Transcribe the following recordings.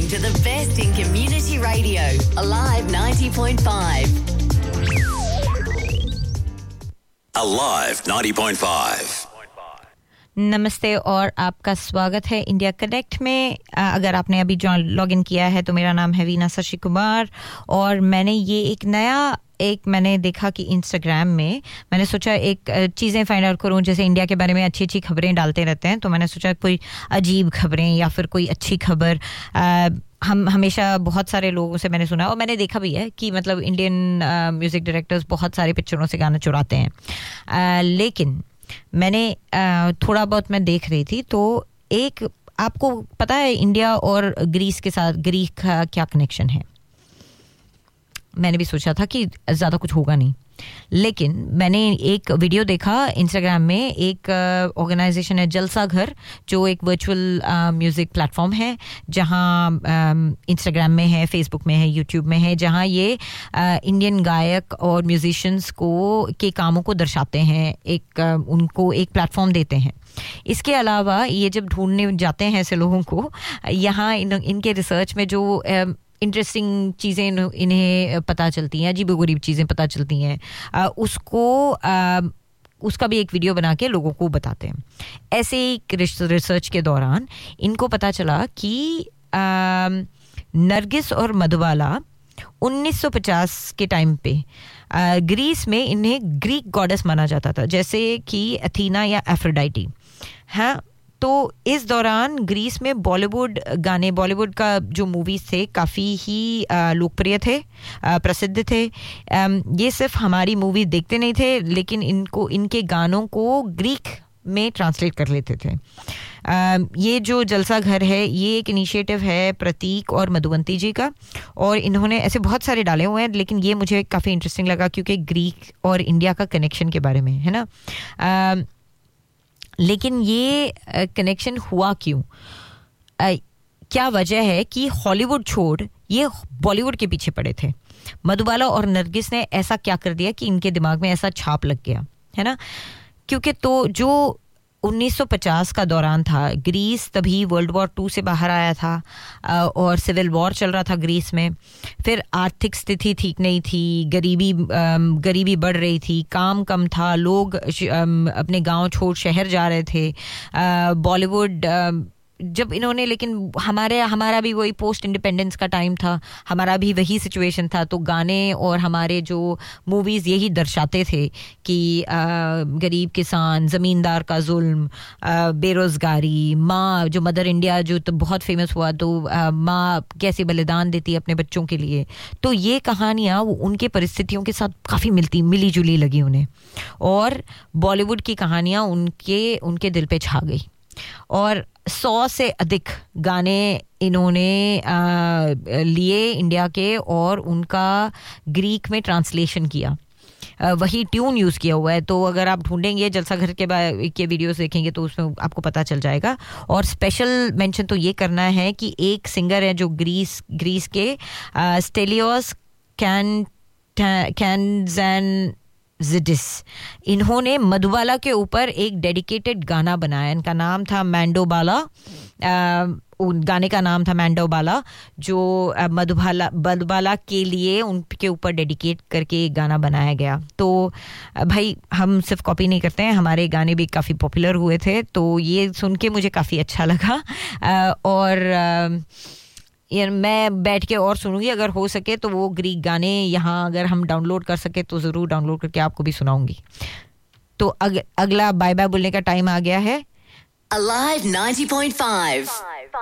to the best in community radio. Alive 90.5. Alive 90.5. नमस्ते और आपका स्वागत है इंडिया कनेक्ट में। अगर आपने अभी लॉग इन किया है तो मेरा नाम है वीना शशि कुमार और मैंने ये मैंने देखा कि इंस्टाग्राम में मैंने सोचा एक चीज़ें फाइंड आउट करूं, जैसे इंडिया के बारे में अच्छी अच्छी खबरें डालते रहते हैं, तो मैंने सोचा कोई अजीब खबरें या फिर कोई अच्छी खबर। हम हमेशा बहुत सारे लोगों से मैंने सुना और मैंने देखा भी है कि मतलब इंडियन म्यूज़िक डायरेक्टर्स बहुत सारे पिक्चरों से गाना चुराते हैं, लेकिन मैंने थोड़ा बहुत मैं देख रही थी तो एक आपको पता है इंडिया और ग्रीस के साथ ग्रीक का क्या कनेक्शन है। मैंने भी सोचा था कि ज़्यादा कुछ होगा नहीं, लेकिन मैंने एक वीडियो देखा इंस्टाग्राम में। एक ऑर्गेनाइजेशन है जलसा घर, जो एक वर्चुअल म्यूज़िक प्लेटफॉर्म है, जहां इंस्टाग्राम में है, फेसबुक में है, यूट्यूब में है, जहां ये इंडियन गायक और म्यूजिशियंस के कामों को दर्शाते हैं, उनको एक प्लेटफॉर्म देते हैं। इसके अलावा ये जब ढूंढने जाते हैं ऐसे लोगों को, यहाँ इनके रिसर्च में जो इंटरेस्टिंग चीज़ें इन्हें पता चलती हैं, अजीब-ओ-गरीब चीज़ें पता चलती हैं, उसका भी एक वीडियो बना के लोगों को बताते हैं। ऐसे ही रिसर्च के दौरान इनको पता चला कि नरगिस और मधुबाला 1950 के टाइम पे ग्रीस में इन्हें ग्रीक गॉडेस माना जाता था, जैसे कि अथीना या एफ्रोडाइटी। हाँ, तो इस दौरान ग्रीस में बॉलीवुड का जो मूवीज थे काफ़ी ही लोकप्रिय थे, प्रसिद्ध थे। ये सिर्फ हमारी मूवी देखते नहीं थे, लेकिन इनके गानों को ग्रीक में ट्रांसलेट कर लेते थे। ये जो जलसा घर है, ये एक इनिशिएटिव है प्रतीक और मधुवंती जी का, और इन्होंने ऐसे बहुत सारे डाले हुए हैं, लेकिन ये मुझे काफ़ी इंटरेस्टिंग लगा क्योंकि ग्रीक और इंडिया का कनेक्शन के बारे में है ना। लेकिन ये कनेक्शन हुआ क्यों? क्या वजह है कि हॉलीवुड छोड़ ये बॉलीवुड के पीछे पड़े थे? मधुबाला और नरगिस ने ऐसा क्या कर दिया कि इनके दिमाग में ऐसा छाप लग गया, है ना? क्योंकि तो जो 1950 का दौरान था, ग्रीस तभी वर्ल्ड वॉर 2 से बाहर आया था और सिविल वॉर चल रहा था ग्रीस में। फिर आर्थिक स्थिति ठीक नहीं थी, गरीबी बढ़ रही थी, काम कम था, लोग अपने गांव छोड़ शहर जा रहे थे। बॉलीवुड जब इन्होंने, लेकिन हमारा भी वही पोस्ट इंडिपेंडेंस का टाइम था, हमारा भी वही सिचुएशन था, तो गाने और हमारे जो मूवीज़ यही दर्शाते थे कि गरीब किसान, ज़मींदार का जुल्म, बेरोज़गारी, माँ जो मदर इंडिया जो तो बहुत फेमस हुआ, तो माँ कैसे बलिदान देती है अपने बच्चों के लिए। तो ये कहानियाँ उनके परिस्थितियों के साथ काफ़ी मिली जुली लगी उन्हें, और बॉलीवुड की कहानियाँ उनके दिल पे छा गई, और 100 से अधिक गाने इन्होंने लिए इंडिया के और उनका ग्रीक में ट्रांसलेशन किया, वही ट्यून यूज़ किया हुआ है। तो अगर आप ढूंढेंगे जलसा घर के वीडियोस देखेंगे तो उसमें आपको पता चल जाएगा। और स्पेशल मेंशन तो ये करना है कि एक सिंगर है जो ग्रीस के स्टेलियोस कैनज़ानज़िडिस, इन्होंने मधुबाला के ऊपर एक डेडिकेटेड गाना बनाया। इनका नाम था मैंडोबाला, गाने का नाम था मैंडोबाला, जो मधुबाला के लिए उनके ऊपर डेडिकेट करके एक गाना बनाया गया। तो भाई हम सिर्फ कॉपी नहीं करते हैं, हमारे गाने भी काफ़ी पॉपुलर हुए थे, तो ये सुन के मुझे काफ़ी अच्छा लगा। और यार मैं बैठ के और सुनूंगी, अगर हो सके तो वो ग्रीक गाने यहाँ अगर हम डाउनलोड कर सके तो ज़रूर डाउनलोड करके आपको भी सुनाऊंगी। तो अगला बाय बाय बोलने का टाइम आ गया है। Alive 90.5.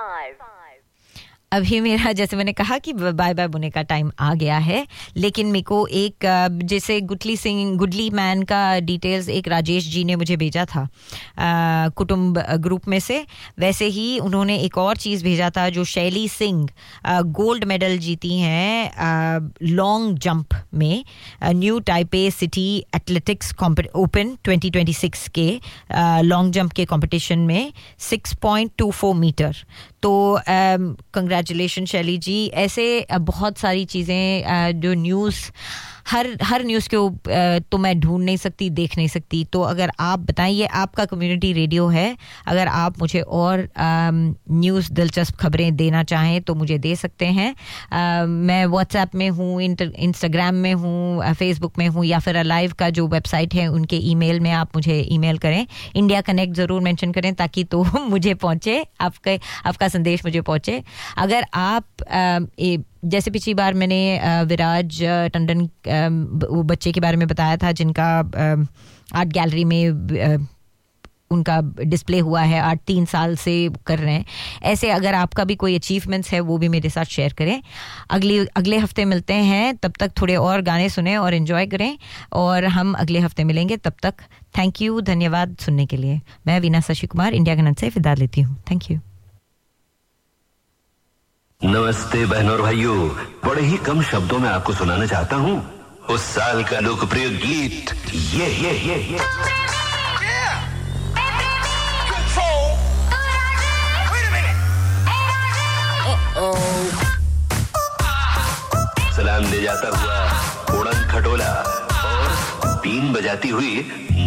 अभी मेरा, जैसे मैंने कहा कि बाय बाय बोलने का टाइम आ गया है, लेकिन मेरे को एक जैसे गुडली मैन का डिटेल्स एक राजेश जी ने मुझे भेजा था कुटुंब ग्रुप में से, वैसे ही उन्होंने एक और चीज़ भेजा था जो शैली सिंह गोल्ड मेडल जीती हैं लॉन्ग जंप में new Taipei city athletics open 2026 के लॉन्ग जंप के कंपटीशन में 6.24 मीटर। तो कंग्रेचुलेशन शैली जी। ऐसे बहुत सारी चीज़ें जो न्यूज़ हर न्यूज़ को तो मैं ढूंढ नहीं सकती, देख नहीं सकती. तो अगर आप बताइए, आपका कम्युनिटी रेडियो है, अगर आप मुझे और न्यूज़ दिलचस्प खबरें देना चाहें तो मुझे दे सकते हैं. मैं व्हाट्सएप में हूँ, इंस्टाग्राम में हूँ, फेसबुक में हूँ, या फिर अलाइव का जो वेबसाइट है उनके ईमेल में आप मुझे ईमेल करें. इंडिया कनेक्ट ज़रूर मेंशन करें ताकि तो मुझे पहुँचे, आपका संदेश मुझे पहुँचे. अगर आप जैसे पिछली बार मैंने विराज टंडन वो बच्चे के बारे में बताया था जिनका आर्ट गैलरी में उनका डिस्प्ले हुआ है, 8-3 साल से कर रहे हैं. ऐसे अगर आपका भी कोई अचीवमेंट्स है वो भी मेरे साथ शेयर करें. अगले हफ्ते मिलते हैं, तब तक थोड़े और गाने सुने और एंजॉय करें, और हम अगले हफ्ते मिलेंगे. तब तक थैंक यू, धन्यवाद सुनने के लिए. मैं वीना शशि कुमार इंडिया कनेक्ट से विदा लेती हूँ. Thank you. नमस्ते बहनों और भाइयों, बड़े ही कम शब्दों में आपको सुनाना चाहता हूँ उस साल का लोकप्रिय गीत ये. सलाम ले जाता हुआ उड़न खटोला और बीन बजाती हुई